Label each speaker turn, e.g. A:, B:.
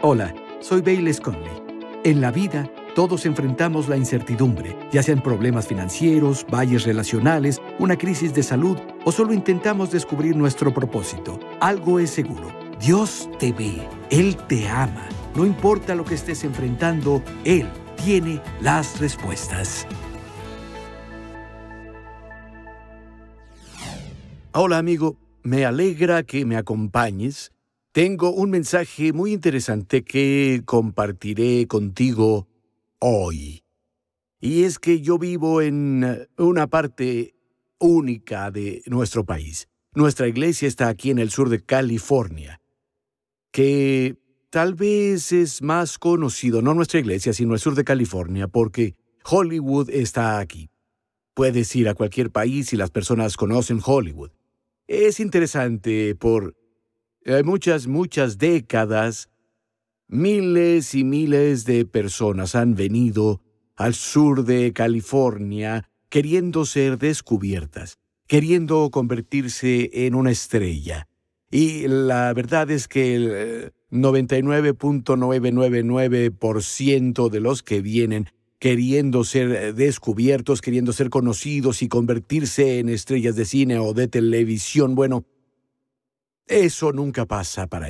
A: Hola, soy Bayless Conley. En la vida, todos enfrentamos la incertidumbre, ya sean problemas financieros, valles relacionales, una crisis de salud o solo intentamos descubrir nuestro propósito. Algo es seguro, Dios te ve, Él te ama. No importa lo que estés enfrentando, Él tiene las respuestas. Hola amigo, me alegra que me acompañes. Tengo un mensaje muy interesante que compartiré contigo hoy. Y es que yo vivo en una parte única de nuestro país. Nuestra iglesia está aquí en el sur de California, que tal vez es más conocido, no nuestra iglesia, sino el sur de California, porque Hollywood está aquí. Puedes ir a cualquier país y las personas conocen Hollywood. Es interesante por muchas décadas, miles y miles de personas han venido al sur de California queriendo ser descubiertas, queriendo convertirse en una estrella. Y la verdad es que el 99.999% de los que vienen queriendo ser descubiertos, queriendo ser conocidos y convertirse en estrellas de cine o de televisión, bueno, eso nunca pasa para